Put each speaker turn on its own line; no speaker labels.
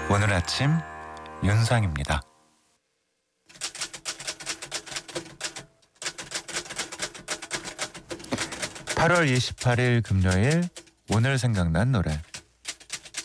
오늘 아침 윤상입니다. (8월 28일) 금요일, 오늘 생각난 노래.